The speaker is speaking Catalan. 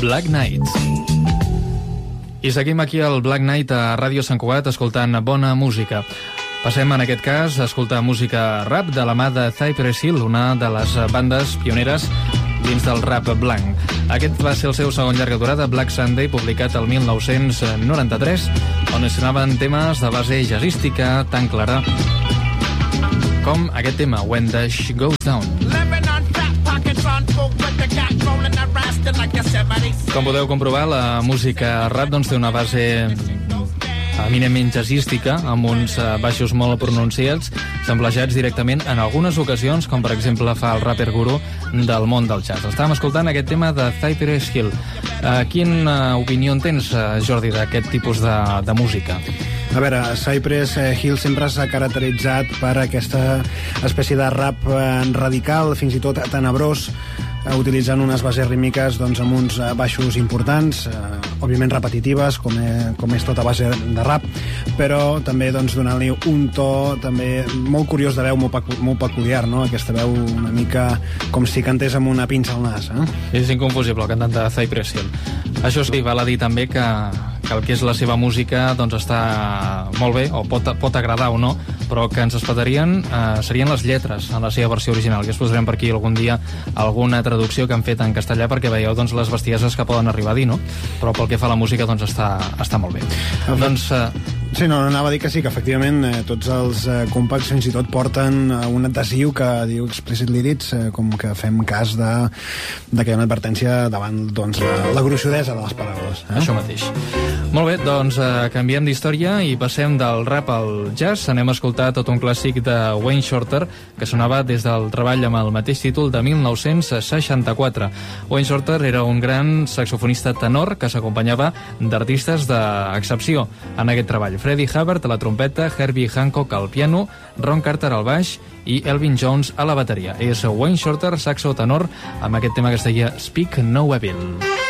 Black Knight. I seguim aquí al Black Knight a Ràdio Sant Cugat escoltant bona música. Passem en aquest cas a escoltar música rap de la mà de Cypress Hill, una de les bandes pioneres dins del rap blanc. Aquest va ser el seu segon llarga durada, Black Sunday, publicat el 1993, on es sonaven temes de base jazzística tan clara com aquest tema, When the Shit Goes Down. Com podeu comprovar, la música rap doncs, té una base eminentment jazzística, amb uns baixos molt pronunciats, samplejats directament en algunes ocasions, com per exemple fa el rapper guru del món del jazz. Estàvem escoltant aquest tema de Cypress Hill. Quina opinió en tens, Jordi, d'aquest tipus de música? A veure, Cypress Hill sempre s'ha caracteritzat per aquesta espècie de rap radical, fins i tot tenebrós, utilitzant unes bases rítmiques doncs, amb uns baixos importants, òbviament repetitives, com és tota base de rap, però també doncs, donant-li un to també molt curiós de veu, molt peculiar, no? Aquesta veu una mica com si cantés amb una pinça al nas. És inconfusible, el cantant de Cypress Hill. Això sí, val a dir també que el que és la seva música doncs està molt bé, o pot agradar o no, però que ens espetarien serien les lletres en la seva versió original, que es posarem per aquí algun dia alguna traducció que han fet en castellà perquè veieu doncs, les bestieses que poden arribar a dir, no? Però pel que fa a la música doncs està molt bé. Doncs... Sí, no, anava a dir que sí, que efectivament tots els compacts fins i tot porten un adhesiu que diu Explicit Lyrics, com que fem cas d'aquella advertència davant doncs, la gruixudesa de les paraules. Això mateix. Molt bé, doncs canviem d'història i passem del rap al jazz. Anem a escoltar tot un clàssic de Wayne Shorter, que sonava des del treball amb el mateix títol de 1964. Wayne Shorter era un gran saxofonista tenor que s'acompanyava d'artistes d'excepció en aquest treball. Freddie Hubbard a la trompeta, Herbie Hancock al piano, Ron Carter al baix i Elvin Jones a la bateria. És Wayne Shorter, saxo tenor, amb aquest tema que es deia Speak No Evil.